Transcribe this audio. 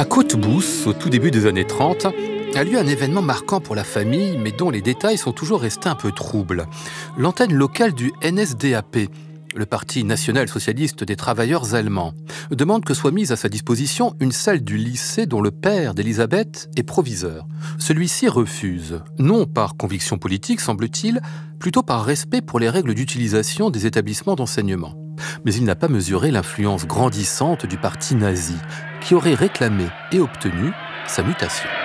À Cottbus, au tout début des années 30, a lieu un événement marquant pour la famille, mais dont les détails sont toujours restés un peu troubles. L'antenne locale du NSDAP, le Parti national-socialiste des travailleurs allemands, demande que soit mise à sa disposition une salle du lycée dont le père d'Elisabeth est proviseur. Celui-ci refuse, non par conviction politique, semble-t-il, plutôt par respect pour les règles d'utilisation des établissements d'enseignement. Mais il n'a pas mesuré l'influence grandissante du parti nazi, qui aurait réclamé et obtenu sa mutation.